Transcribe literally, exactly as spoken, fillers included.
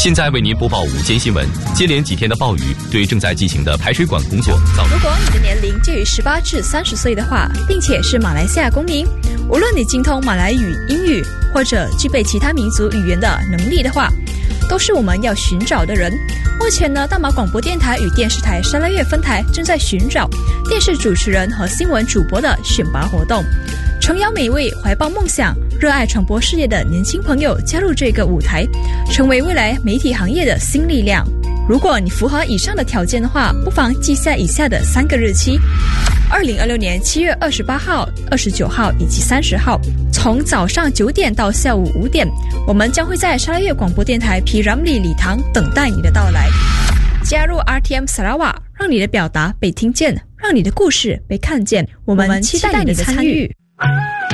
现在为您播报午间新闻。接连几天的暴雨对正在进行的排水管工作造成。 如果你的年龄介于十八至三十岁的话，并且是马来西亚公民，无论你精通马来语、英语，或者具备其他民族语言的能力的话，都是我们要寻找的人。目前呢，大马广播电台与电视台沙拉越分台正在寻找电视主持人和新闻主播的选拔活动，诚邀每位怀抱梦想、热爱传播事业的年轻朋友加入这个舞台，成为未来媒体行业的新力量。如果你符合以上的条件的话，不妨记下以下的三个日期：二零二六年七月二十八号、二十九号以及三十号，从早上九点到下午五点，我们将会在沙拉越广播电台皮ramli礼堂等待你的到来。加入 R T M Sarawak， 让你的表达被听见，让你的故事被看见。我们期待你的参与。